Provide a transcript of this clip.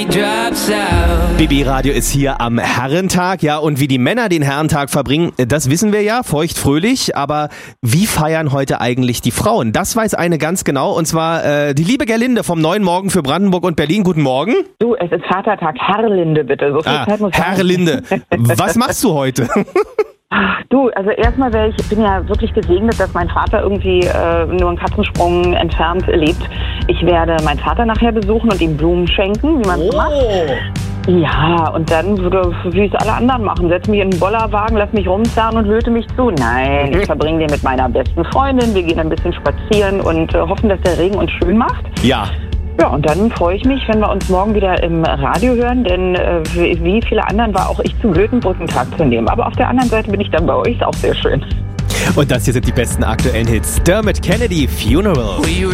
BB Radio ist hier am Herrentag, ja, und wie die Männer den Herrentag verbringen, das wissen wir ja, feuchtfröhlich, aber wie feiern heute eigentlich die Frauen? Das weiß eine ganz genau, und zwar die liebe Gerlinde vom Neuen Morgen für Brandenburg und Berlin. Guten Morgen. Du, es ist Vatertag, Herrlinde bitte. So viel Zeit muss sein. Herrlinde, was machst du heute? Du, also erstmal ich bin ja wirklich gesegnet, dass mein Vater irgendwie nur einen Katzensprung entfernt lebt. Ich werde meinen Vater nachher besuchen und ihm Blumen schenken, wie man so macht. Ja, und dann würde, wie es alle anderen machen, setz mich in den Bollerwagen, lass mich rumzerren und löte mich zu. Nein, ich verbringe den mit meiner besten Freundin, wir gehen ein bisschen spazieren und hoffen, dass der Regen uns schön macht. Ja. Ja, und dann freue ich mich, wenn wir uns morgen wieder im Radio hören, denn wie viele anderen war auch ich zu blöd, einen Brückentag zu nehmen. Aber auf der anderen Seite bin ich dann bei euch, ist auch sehr schön. Und das hier sind die besten aktuellen Hits. Dermot Kennedy, Funeral.